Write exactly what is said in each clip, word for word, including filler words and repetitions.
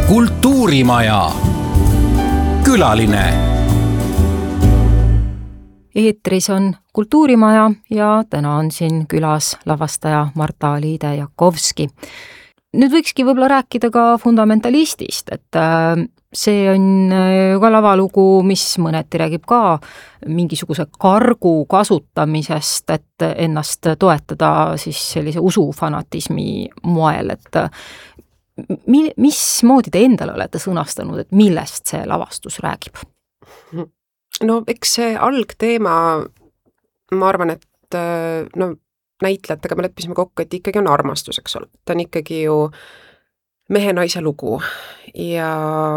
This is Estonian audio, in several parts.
Kultuurimaja külaline. Eetris on Kultuurimaja ja täna on siin külas lavastaja Marta Liide-Jakovski. Nüüd võikski võib-olla rääkida ka fundamentalistist, et see on ka lavalugu, mis mõneti räägib ka mingisuguse kargu kasutamisest, et ennast toetada siis sellise usufanatismi moel, et mismoodi te endale olete sõnastanud, et millest see lavastus räägib? No eks see algteema, ma arvan, et no, näitlejatega me leppisime kokku, et ikkagi on armastus, eks ole. Ta on ikkagi ju mehe-naise lugu ja,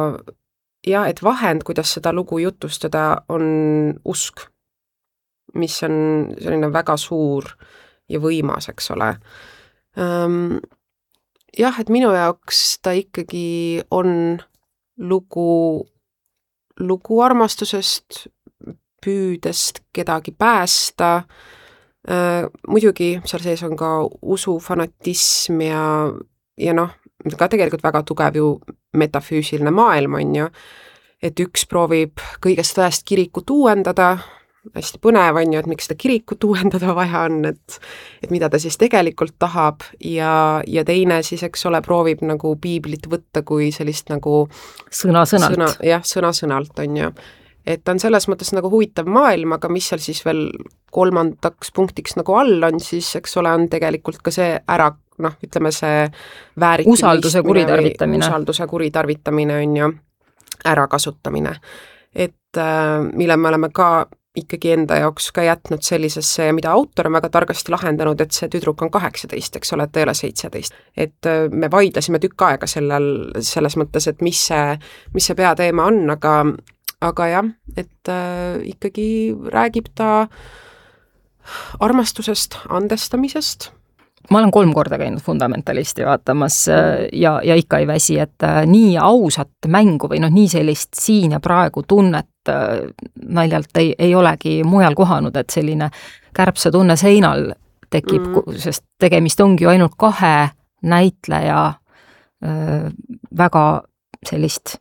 ja et vahend, kuidas seda lugu jutustada, on usk, mis on selline väga suur ja võimas, eks ole. Um, jah, et minu jaoks ta ikkagi on lugu, lugu armastusest, püüdest kedagi päästa. Äh, muidugi seal sees on ka usufanatism ja, ja noh, ka tegelikult väga tugev ju metafüüsiline maailm on ju, et üks proovib kõigest tõest kirikut uuendada, hästi põnev on ju, et miks seda kirikut uuendada vaja on, et, et mida ta siis tegelikult tahab ja, ja teine siis, eks ole, proovib nagu piiblit võtta kui sellist nagu sõna-sõnalt. Sõna, jah, sõna-sõnalt on ju. Et ta on selles mõttes nagu huvitav maailm, aga mis seal siis veel kolmandaks punktiks nagu all on, siis eks ole, on tegelikult ka see ära, noh, ütleme see vääritamine. Usalduse kuritarvitamine. Usalduse kuritarvitamine on ju ära kasutamine. Et mille me oleme ka ikkagi enda jaoks ka jätnud sellisesse, mida autor on väga targasti lahendanud, et see tüdruk on kaheksateist, eks ole, et ta ei ole seitseteist. Et me vaidlesime tükk aega sellel, selles mõttes, et mis see, mis see peateema on, aga, aga jah, et äh, ikkagi räägib ta armastusest, andestamisest. Ma olen kolm korda käinud fundamentalisti vaatamas ja, ja ikka ei väsi, et nii ausat mängu või noh, nii sellist siin ja praegu tunnet naljalt ei, ei olegi mujal kohanud, et selline kärbse tunne seinal tekib, mm. sest tegemist ongi ju ainult kahe näitleja väga sellist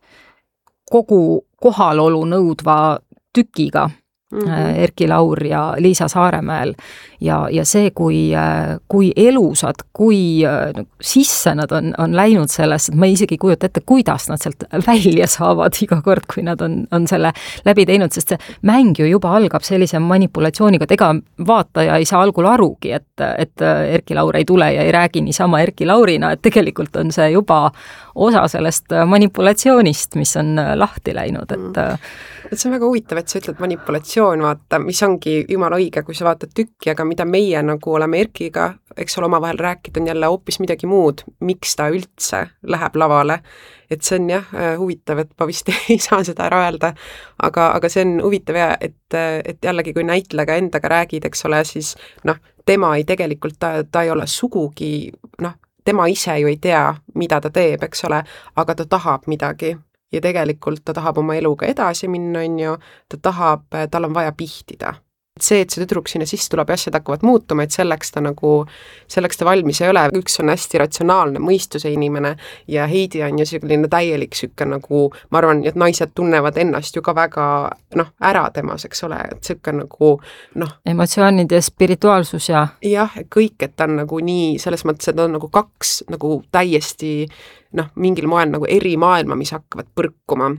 kogu kohalolu nõudva tükiga. Mm-hmm. Erki Laur ja Liisa Saaremäel ja, ja see, kui, kui elusad, kui sisse nad on, on läinud selles, et ma isegi ei kujuta ette, kuidas nad sealt välja saavad iga kord, kui nad on, on selle läbi teinud, sest see mäng ju juba algab sellise manipulatsiooniga, et ega vaataja ei saa algul arugi, et, et Erki Laur ei tule ja ei räägi niisama Erki Laurina, et tegelikult on see juba osa sellest manipulatsioonist, mis on lahti läinud, et mm. Et see on väga huvitav, et sa ütled manipulatsioon, vaata, mis ongi jumala õige, kui sa vaatad tükki, aga mida meie nagu oleme Erkiga, eks ole, omavahel rääkida, on jälle hoopis midagi muud, miks ta üldse läheb lavale. Et see on jah, huvitav, et ma vist ei saa seda ära öelda, aga, aga see on huvitav ja, et, et jällegi, kui näitlega endaga räägid, eks ole, siis noh, tema ei tegelikult, ta, ta ei ole sugugi, noh, tema ise ju ei tea, mida ta teeb, eks ole, aga ta tahab midagi. Ja tegelikult ta tahab oma eluga edasi minna, on ju, ta tahab, tal on vaja pihtida. Et see, et see tüdruk sinna sisse tuleb ja asjad hakkavad muutuma, et selleks ta nagu, selleks ta valmis ei ole. Üks on hästi ratsionaalne mõistuse inimene ja Heidi on ju selline täielik sükke nagu, ma arvan, et naised tunnevad ennast ju ka väga, noh, ära temas, eks ole, et sükke nagu, noh. Emotsioonid ja spirituaalsus ja. Jah, kõik, et ta on nagu nii, selles mõttes, et on nagu kaks nagu täiesti, noh, mingil moel nagu eri maailma, mis hakkavad põrkuma.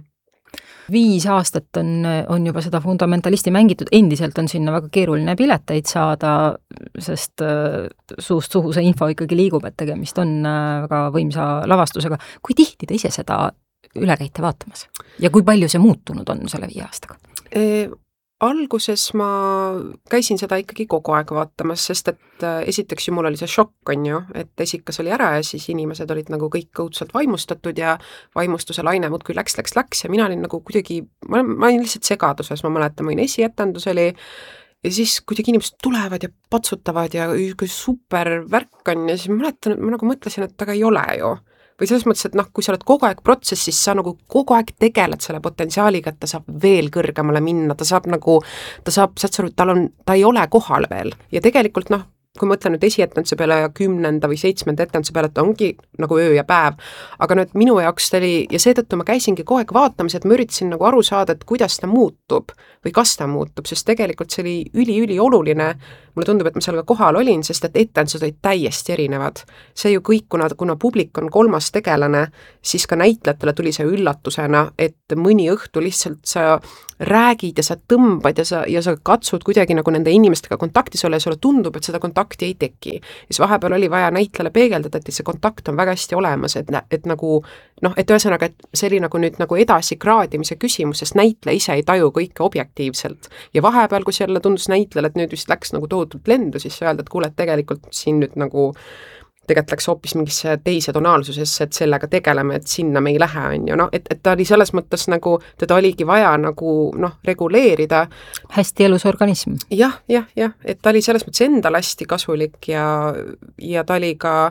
Viis aastat on, on juba seda fundamentalisti mängitud, endiselt on sinna väga keeruline pileteid saada, sest suust suhu see info ikkagi liigub, et tegemist on väga võimsa lavastusega. Kui tihti te ise seda üle käite vaatamas? Ja kui palju see muutunud on selle viie aastaga? E alguses ma käisin seda ikkagi kogu aeg vaatamas, sest et esiteks ju mul oli see šokk, on ju, et esikas oli ära ja siis inimesed olid nagu kõik õudselt vaimustatud ja vaimustuse laine muudkui läks, läks, läks ja mina olin nagu kuidagi, ma, ma olin lihtsalt segaduses, ma mäletan, ma olin esietendus oli ja siis kuidagi inimesed tulevad ja patsutavad ja kui super värk on ja siis ma mäletan, ma nagu mõtlesin, et aga ei ole ju. Või selles mõttes, et noh, kui sa oled kogu aeg protsess, siis sa nagu kogu aeg tegeled selle potentsiaaliga, et ta saab veel kõrgemale minna, ta saab nagu, ta saab, saad sa aru, tal on, ta ei ole kohal veel. Ja tegelikult noh, kui ma mõtlen nüüd esietenduse peale ja kümnenda või seitsmenda etenduse peale, et ongi nagu öö ja päev, aga nüüd minu jaoks ta oli, ja seetõttu ma käisingi kogu aeg vaatamas, et ma üritasin nagu aru saada, et kuidas ta muutub või kas ta muutub, sest tegelikult see oli üli-üli oluline, mulle tundub, et ma seal ka kohal olin, sest et etendused olid täiesti erinevad. See ju kõik, kuna, kuna publik on kolmas tegelane, siis ka näitlejatele tuli see üllatusena, et mõni õhtu lihtsalt sa räägid ja sa tõmbad ja sa, ja sa katsud kuidagi nagu nende inimestega kontaktis olla ja sulle tundub, et seda kontakti ei teki. Ja siis vahepeal oli vaja näitlejale peegeldada, et see kontakt on väga hästi olemas, et, et nagu noh, et ühesõnaga, et see oli nagu nüüd nagu edasikraadimise küsimus, sest näitleja ise ei taju kõike objektiivselt. Ja vahepeal, kus jälle tundus näitlejale, et nüüd vist läks nagu tohutult lendu, siis öelda, et kuule, et tegelikult siin nüüd nagu tegelikult läks hoopis mingisse teise tonaalsusesse, et sellega tegeleme, et sinna me ei lähe, on ju, noh, et, et ta oli selles mõttes nagu, teda oligi vaja nagu noh, reguleerida. Hästi elus organism. Jah, jah, jah, et ta oli selles mõttes endal hästi kasulik ja, ja ta oli ka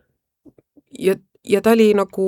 ja, ja ta oli nagu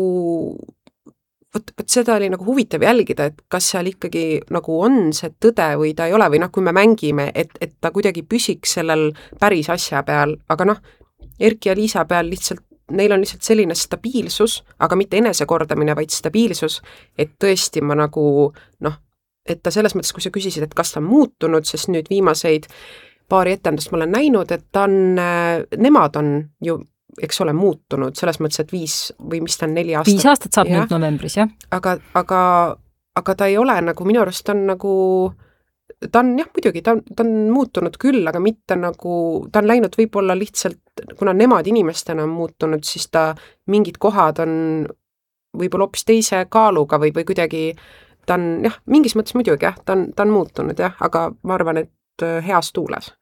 vot, vot seda oli nagu huvitav jälgida, et kas seal ikkagi nagu on see tõde või ta ei ole, või noh, kui me mängime, et, et ta kuidagi püsiks sellel päris asja peal, aga noh, Erki ja Liisa peal lihtsalt, neil on lihtsalt selline stabiilsus, aga mitte enesekordamine, vaid stabiilsus, et tõesti ma nagu noh, et ta selles mõttes, kui sa küsisid, et kas ta on muutunud, sest nüüd viimaseid paari etendust ma olen näinud, et ta on, nemad on ju eks ole muutunud, selles mõttes, et viis või mis ta on neli aastat. Viis aastat saab ja, nüüd novembris, jah. Aga, aga, aga ta ei ole nagu, minu arust ta on nagu ta on jah, muidugi, ta on, ta on muutunud küll, aga mitte nagu, ta on läinud võib-olla lihtsalt, kuna nemad inimestena on muutunud, siis ta mingid kohad on võib-olla hoopis teise kaaluga või, või kuidagi ta on jah, mingis mõttes muidugi jah, ta on, ta on muutunud jah, aga ma arvan, et heas tuules.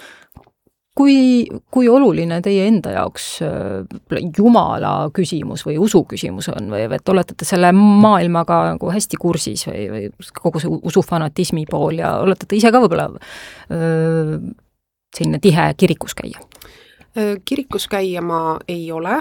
Kui, kui oluline teie enda jaoks jumala küsimus või usu küsimus on või et olete te selle maailmaga nagu hästi kursis või, või kogu see usufanatismi pool ja olete te ise ka võib-olla öö, selline tihe kirikus käia? Kirikus käia ma ei ole,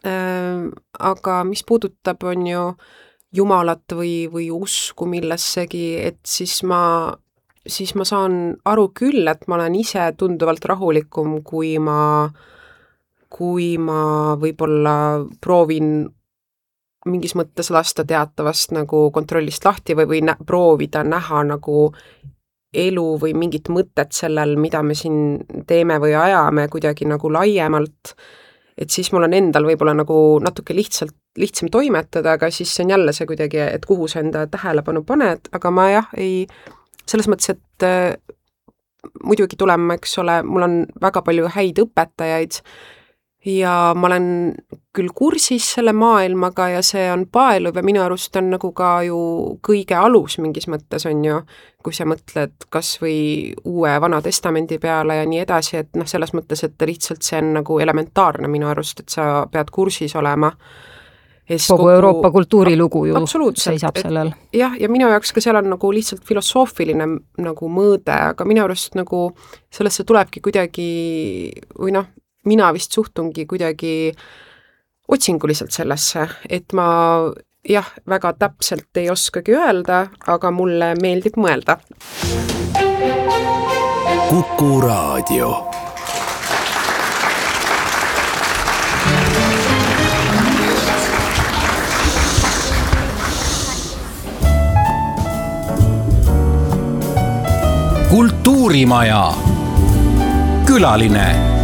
aga mis puudutab on ju jumalat või, või usku millessegi, et siis ma siis ma saan aru küll, et ma olen ise tunduvalt rahulikum, kui ma, kui ma võib-olla proovin mingis mõttes lasta teatavast nagu kontrollist lahti või, või nä- proovida näha nagu elu või mingit mõtet sellel, mida me siin teeme või ajame kuidagi nagu laiemalt, et siis mul on endal võib-olla nagu natuke lihtsalt, lihtsam toimetada, aga siis see on jälle see kuidagi, et kuhu sa enda tähelepanu paned, aga ma jah, ei selles mõttes, et äh, muidugi tulema, eks ole, mul on väga palju häid õpetajaid ja ma olen küll kursis selle maailmaga ja see on paeluv ja minu arust on nagu ka ju kõige alus mingis mõttes on ju, kui sa mõtled kas või uue vana testamendi peale ja nii edasi, et noh, selles mõttes, et lihtsalt see on nagu elementaarne minu arust, et sa pead kursis olema. Kogu, kogu Euroopa kultuurilugu ju seisab sellel. Jah, ja minu jaoks ka seal on nagu lihtsalt filosoofiline nagu mõõde, aga minu arust nagu sellesse tulebki kuidagi, või noh, mina vist suhtungi kuidagi otsinguliselt sellesse, et ma jah, väga täpselt ei oskagi öelda, aga mulle meeldib mõelda. Kuku Raadio. Kultuurimaja. Külaline.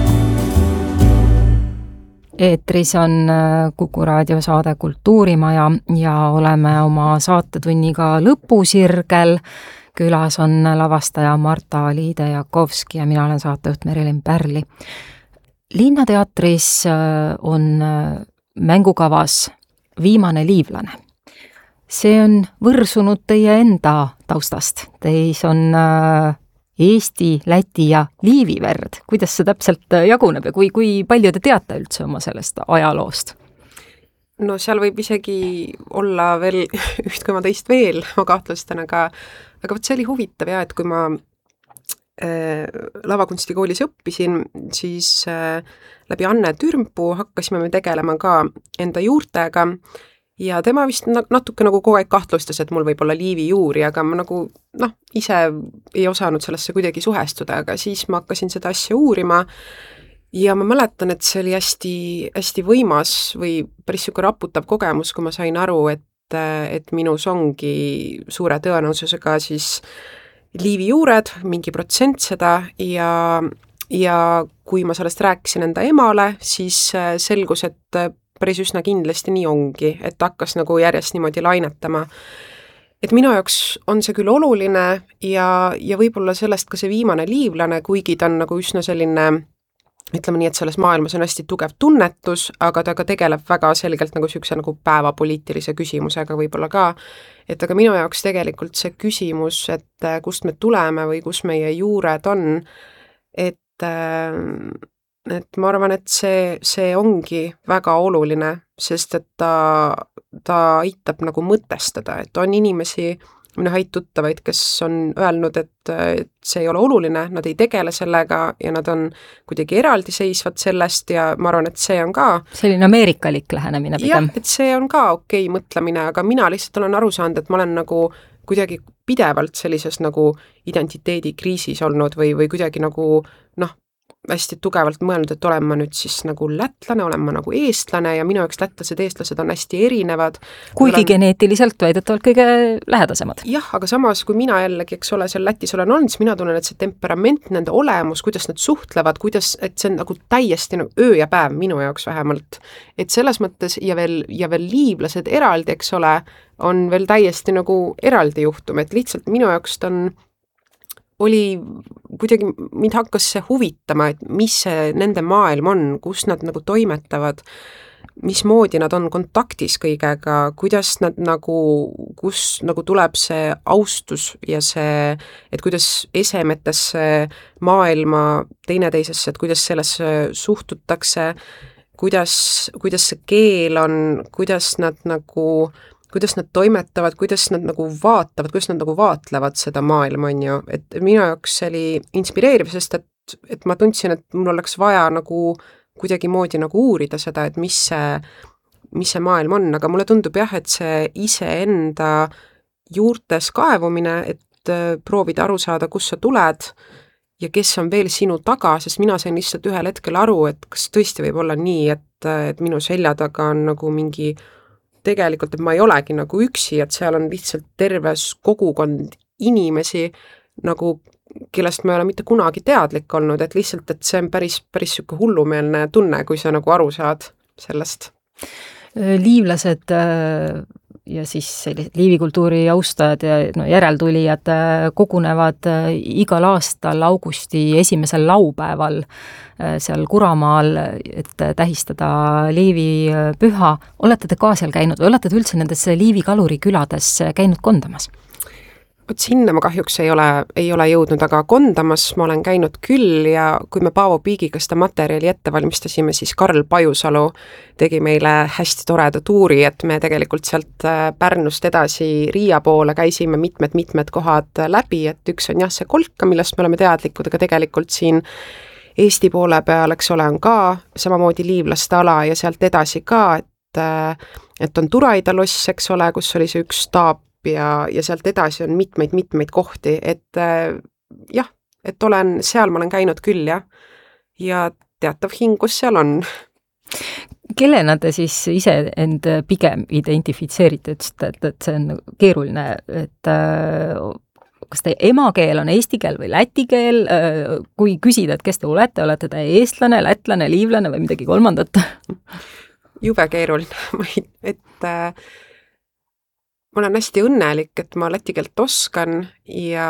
Eetris on Kuku Raadio saade Kultuurimaja ja oleme oma saatetunniga lõpusirgel. Külas on lavastaja Marta Liide-Jakovski ja mina olen saatejuht Merilin Pärli. Linnateatris on mängukavas Viimane liivlane. See on võrsunud teie enda taustast. Teis on Eesti, Läti ja liiviverd. Kuidas see täpselt jaguneb ja kui, kui palju te teate üldse oma sellest ajaloost? No seal võib isegi olla veel üht koma teist veel, ma kahtlustan, aga, aga võt see oli huvitav ja, et kui ma äh, lavakunstikoolis õppisin, siis äh, läbi Anne Türmpuu hakkasime me tegelema ka enda juurtega ja tema vist natuke nagu kogu aeg kahtlustas, et mul võib olla liivi juuri, aga ma nagu noh, ise ei osanud sellesse kuidagi suhestuda, aga siis ma hakkasin seda asja uurima ja ma mäletan, et see oli hästi, hästi võimas või päris siuke raputav kogemus, kui ma sain aru, et, et minus ongi suure tõenäosusega siis liivi juured, mingi protsent seda ja, ja kui ma sellest rääkisin enda emale, siis selgus, et päris üsna kindlasti nii ongi, et hakkas nagu järjest niimoodi lainetama. Et minu jaoks on see küll oluline ja, ja võib-olla sellest ka see viimane liivlane, kuigi ta on nagu üsna selline, ütleme nii, et selles maailmas on hästi tugev tunnetus, aga ta ka tegeleb väga selgelt nagu siukse nagu päevapoliitilise küsimusega võib-olla ka, et aga minu jaoks tegelikult see küsimus, et kust me tuleme või kus meie juured on, et et ma arvan, et see, see ongi väga oluline, sest et ta, ta aitab nagu mõtestada, et on inimesi, minu häid tuttavaid, kes on öelnud, et, et see ei ole oluline, nad ei tegele sellega ja nad on kuidagi eraldiseisvad sellest ja ma arvan, et see on ka selline ameerikalik lähenemine pigem. Jah, et see on ka okei mõtlemine, aga mina lihtsalt olen aru saanud, et ma olen nagu kuidagi pidevalt sellises nagu identiteedikriisis olnud või, või kuidagi nagu noh, hästi tugevalt mõelnud, et olen ma nüüd siis nagu lätlane, olen ma nagu eestlane ja minu jaoks lätlased, eestlased on hästi erinevad. Kuigi olen... geneetiliselt väidetavalt kõige lähedasemad. Jah, aga samas, kui mina jällegi, eks ole, seal Lätis olen olnud, siis mina tunnen, et see temperament, nende olemus, kuidas nad suhtlevad, kuidas, et see on nagu täiesti nagu öö ja päev minu jaoks vähemalt. Et selles mõttes ja veel, ja veel liivlased eraldi, eks ole, on veel täiesti nagu eraldi juhtum, et lihtsalt minu jaoks ta on oli kuidagi, mind hakkas see huvitama, et mis see nende maailm on, kus nad nagu toimetavad, mismoodi nad on kontaktis kõigega, kuidas nad nagu, kus nagu tuleb see austus ja see, et kuidas esemetesse maailma teineteisesse, et kuidas sellesse suhtutakse, kuidas, kuidas see keel on, kuidas nad nagu kuidas nad toimetavad, kuidas nad nagu vaatavad, kuidas nad nagu vaatlevad seda maailma, on ju, et minu jaoks see oli inspireeriv, sest et, et ma tundsin, et mul oleks vaja nagu kuidagi moodi nagu uurida seda, et mis see, mis see maailm on, aga mulle tundub jah, et see iseenda juurtes kaevumine, et proovida aru saada, kus sa tuled ja kes on veel sinu taga, sest mina sain lihtsalt ühel hetkel aru, et kas tõesti võib olla nii, et, et minu selja taga on nagu mingi tegelikult, et ma ei olegi nagu üksi, et seal on lihtsalt terves kogukond inimesi, nagu, kellest ma ei ole mitte kunagi teadlik olnud, et lihtsalt, et see on päris, päris siuke hullumeelne tunne, kui sa nagu aru saad sellest. Liivlased ja siis sellised liivikultuuri austajad ja no, järeltulijad kogunevad igal aastal augusti esimesel laupäeval seal Kuramaal, et tähistada Liivi püha. Olete te ka seal käinud või olete te üldse nendes Liivi kalurikülades käinud kondamas? Vot sinna ma kahjuks ei ole, ei ole jõudnud, aga kondamas ma olen käinud küll ja kui me Paavo Piigiga seda materjali ette valmistasime, siis Karl Pajusalu tegi meile hästi toreda tuuri, et me tegelikult sealt Pärnust edasi Riia poole käisime mitmed-mitmed kohad läbi, et üks on jah see Kolka, millest me oleme teadlikud, aga tegelikult siin Eesti poole peal, eks ole, on ka samamoodi liivlaste ala ja sealt edasi ka, et, et on Turaida loss, eks ole, kus oli see üks staap, ja, ja sealt edasi on mitmeid-mitmeid kohti, et jah, et olen, seal ma olen käinud küll, jah, ja teatav hingus seal on. Kellena te siis ise end pigem identifitseerite, et, et, et see on keeruline, et kas teie emakeel on eesti keel või läti keel, kui küsida, et kes te olete, olete te eestlane, lätlane, liivlane või midagi kolmandat? Jube keeruline, et ma olen hästi õnnelik, et ma läti keelt oskan ja,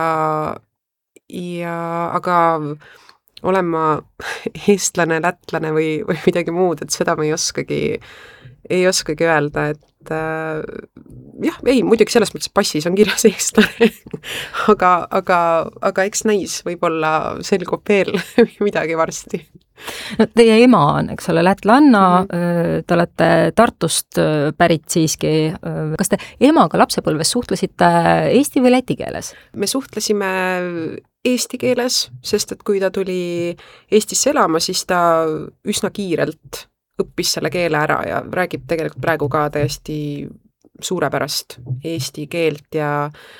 ja aga olen ma eestlane, lätlane või, või midagi muud, et seda ma ei oskagi, ei oskagi öelda, et äh, jah, ei, muidugi selles mõttes passis on kirjas eestlane, aga, aga, aga eks näis, võib-olla selgub veel midagi varsti. No, teie ema on, eks ole, lätlanna, mm-hmm. te olete Tartust pärit siiski. Kas te emaga lapsepõlves suhtlesite eesti või läti keeles? Me suhtlesime eesti keeles, sest et kui ta tuli Eestisse elama, siis ta üsna kiirelt õppis selle keele ära ja räägib tegelikult praegu ka täiesti suurepärast eesti keelt ja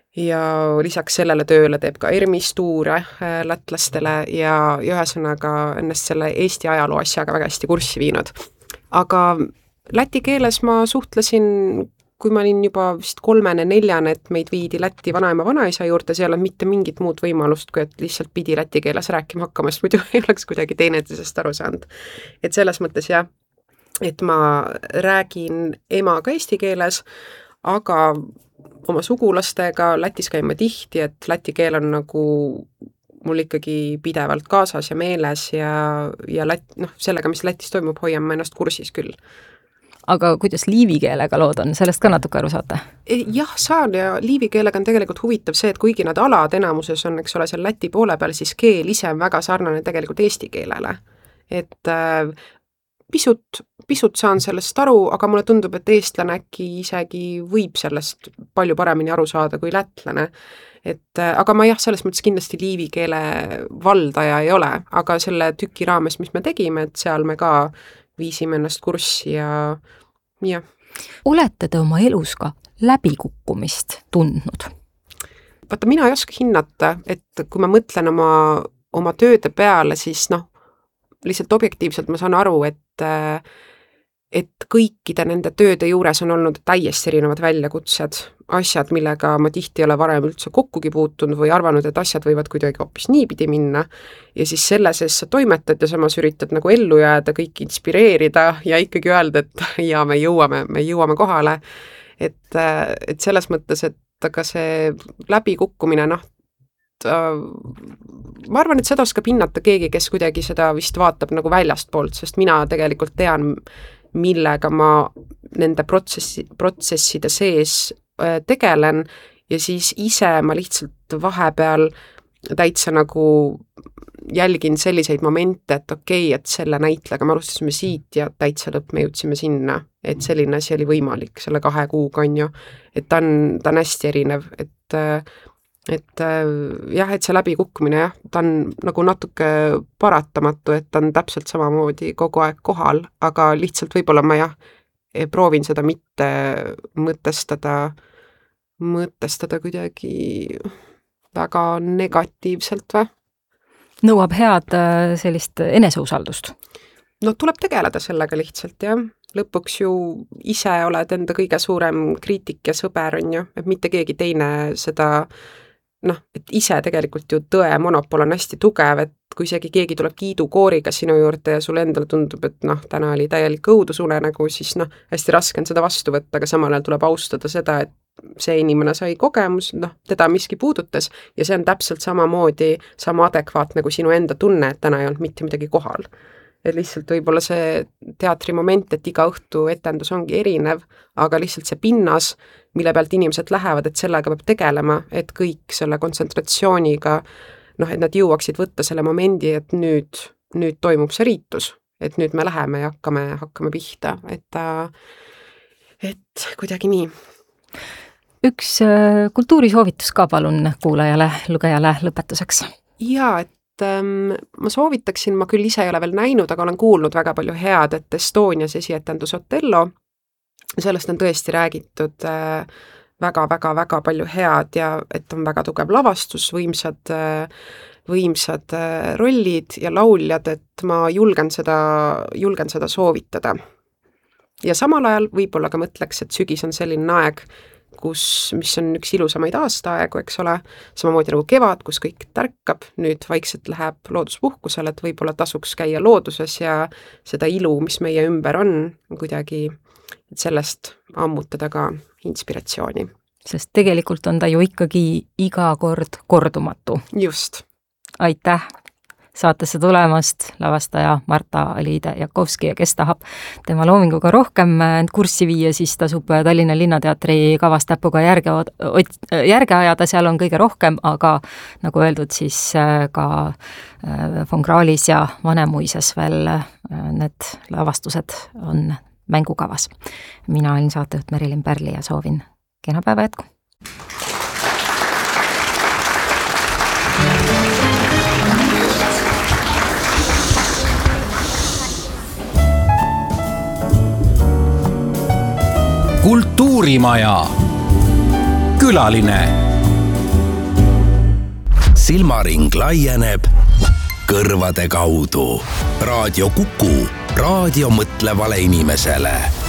ja lisaks sellele tööle teeb ka ERMis tuure lätlastele ja, ja ühesõnaga ennast selle Eesti ajaloo asjaga väga hästi kurssi viinud. Aga läti keeles ma suhtlesin, kui ma olin juba vist kolmene, neljane, et meid viidi Läti vanaema vanaisa juurde, seal on mitte mingit muud võimalust, kui et lihtsalt pidi läti keeles rääkima hakkama, sest muidu ei oleks kuidagi teineteisest aru saanud. Et selles mõttes jah, et ma räägin emaga eesti keeles, aga oma sugulastega Lätis käin ma tihti, et läti keel on nagu mul ikkagi pidevalt kaasas ja meeles ja, ja Lät, noh, sellega, mis Lätis toimub, hoian ma ennast kursis küll. Aga kuidas liivi keelega lood on, sellest ka natuke aru saate? Jah, saan ja liivi keelega on tegelikult huvitav see, et kuigi nad alad enamuses on, eks ole, seal Läti poole peal, siis keel ise on väga sarnane tegelikult eesti keelele. Et äh, pisut, pisut saan sellest aru, aga mulle tundub, et eestlane äkki isegi võib sellest palju paremini aru saada kui lätlane. Et, aga ma jah, selles mõttes kindlasti liivi keele valdaja ei ole, aga selle tüki raames, mis me tegime, et seal me ka viisime ennast kurssi ja jah. Olete te oma elus ka läbikukkumist tundnud? Vaata, mina ei oska hinnata, et kui ma mõtlen oma, oma tööde peale, siis noh, lihtsalt objektiivselt ma saan aru, et et kõikide nende tööde juures on olnud täiesti erinevad väljakutsed, asjad, millega ma tihti ei ole varem üldse kokkugi puutunud või arvanud, et asjad võivad kuidagi hoopis niipidi minna ja siis selle sees sa toimetad ja samas üritad nagu ellu jääda, kõik inspireerida ja ikkagi öelda, et ja me jõuame, me jõuame kohale, et, et selles mõttes, et aga see läbikukkumine, noh, ma arvan, et seda oskab hinnata keegi, kes kuidagi seda vist vaatab nagu väljast poolt, sest mina tegelikult tean, millega ma nende protsessi, protsesside sees tegelen ja siis ise ma lihtsalt vahepeal täitsa nagu jälgin selliseid momente, et okei, et selle näitlega me alustasime siit ja täitsa lõpp me jõudsime sinna, et selline asi oli võimalik selle kahe kuuga on ju, et ta on, ta on hästi erinev, et et jah, et see läbikukkumine jah, ta on nagu natuke paratamatu, et ta on täpselt samamoodi kogu aeg kohal, aga lihtsalt võib-olla ma jah, proovin seda mitte mõtestada, mõtestada kuidagi väga negatiivselt või? Nõuab head sellist eneseusaldust? No tuleb tegeleda sellega lihtsalt, jah. Lõpuks ju ise oled enda kõige suurem kriitik ja sõber on ju, et mitte keegi teine seda noh, et ise tegelikult ju tõe monopol on hästi tugev, et kui isegi keegi tuleb kiidukooriga sinu juurde ja sulle endale tundub, et noh, täna oli täielik õudusunenägu, siis noh, hästi raske on seda vastu võtta, aga samal ajal tuleb austada seda, et see inimene sai kogemus, noh, teda miski puudutas ja see on täpselt samamoodi sama adekvaatne kui sinu enda tunne, et täna ei olnud mitte midagi kohal. Et lihtsalt võib-olla see teatri moment, et iga õhtu etendus ongi erinev, aga lihtsalt see pinnas, mille pealt inimesed lähevad, et sellega peab tegelema, et kõik selle kontsentratsiooniga, noh, et nad jõuaksid võtta selle momendi, et nüüd, nüüd toimub see riitus, et nüüd me läheme ja hakkame, hakkame pihta, et, et kuidagi nii. Üks kultuurisoovitus ka palun kuulajale, lugejale lõpetuseks. Jaa, et ma soovitaksin, ma küll ise ei ole veel näinud, aga olen kuulnud väga palju head, et Estonias esietendus Otello, sellest on tõesti räägitud väga-väga-väga palju head ja et on väga tugev lavastus, võimsad, võimsad rollid ja lauljad, et ma julgen seda, julgen seda soovitada. Ja samal ajal võib-olla ka mõtleks, et sügis on selline aeg, kus, mis on üks ilusamaid aastaaegu, eks ole, samamoodi nagu kevad, kus kõik tärkab, nüüd vaikselt läheb looduspuhkusele, et võib-olla tasuks käia looduses ja seda ilu, mis meie ümber on, kuidagi sellest ammutada ka inspiratsiooni. Sest tegelikult on ta ju ikkagi iga kord kordumatu. Just. Aitäh saatesse tulemast, lavastaja Marta Aliide Jakovski ja kes tahab tema loominguga rohkem kurssi viia, siis tasub Tallinna Linnateatri kavast täpuga järge, järge ajada, seal on kõige rohkem, aga nagu öeldud, siis ka Von Krahlis ja Vanemuises veel need lavastused on mängukavas. Mina olin saatejuht Merilin Pärli ja soovin kena päeva jätku. Kultuurimaja. Külaline silmaring laieneb kõrvade kaudu. Raadio Kuku, raadio mõtlevale inimesele.